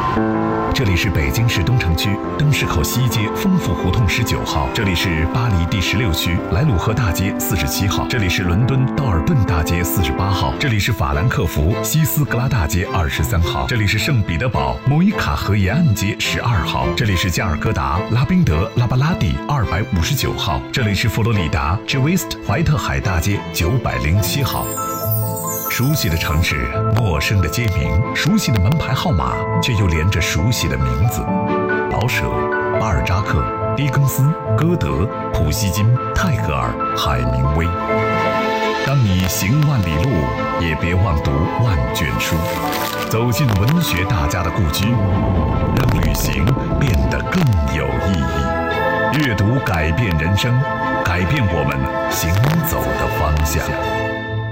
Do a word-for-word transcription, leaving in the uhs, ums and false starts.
这里是北京市东城区灯市口西街丰富胡同十九号，这里是巴黎第十六区莱鲁河大街四十七号，这里是伦敦道尔顿大街四十八号，这里是法兰克福西斯格拉大街二十三号，这里是圣彼得堡莫伊卡河沿岸街十二号，这里是加尔各答拉宾德拉巴拉蒂二百五十九号，这里是佛罗里达 Jewist 怀特海大街九百零七号。熟悉的城市，陌生的街名，熟悉的门牌号码，却又连着熟悉的名字：老舍、巴尔扎克、狄更斯、歌德、普希金、泰戈尔、海明威。当你行万里路，也别忘读万卷书，走进文学大家的故居，让旅行变得更有意义。阅读改变人生，改变我们行走的方向。